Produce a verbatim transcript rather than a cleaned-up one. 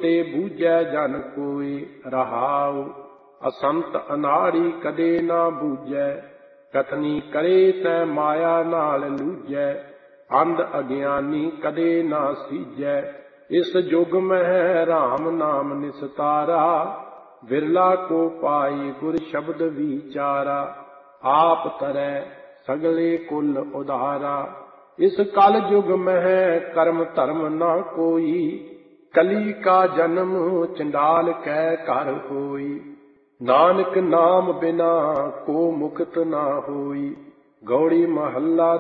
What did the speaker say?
ਤੇ ਬੂਝੈ ਜਨ ਕੋਈ। ਰਹਾਉ ਅਸੰਤ ਅਨਾੜੀ ਕਦੇ ਨਾ ਬੂਝੈ, ਕਥਨੀ ਕਰੇ ਤੈ ਮਾਇਆ ਨਾਲ ਲੂਝੈ। ਅੰਧ ਅਗਿਆਨੀ ਕਦੇ ਨਾ ਸੀਝੈ, ਇਸ ਜੁਗ ਮਹਿ ਰਾਮ ਨਾਮ ਨਿਸਤਾਰਾ। ਵਿਰਲਾ ਕੋ ਪਾਈ ਗੁਰ ਸ਼ਬਦ ਵਿਚਾਰਾ, ਆਪ ਤਰੈ ਸਗਲੇ ਕੁਲ ਉਧਾਰਾ। ਇਸ ਕਲ ਜੁਗ ਮਹਿ ਕਰਮ ਧਰਮ ਨਾ ਕੋਈ, ਕਲੀ ਕਾ ਜਨਮ ਚੰਡਾਲ ਕੈ ਘਰ ਹੋਈ। ਨਾਨਕ ਨਾਮ ਬਿਨਾ ਕੋ ਮੁਕਤ ਨਾ ਹੋਈ, ਗੌੜੀ ਮਹੱਲਾ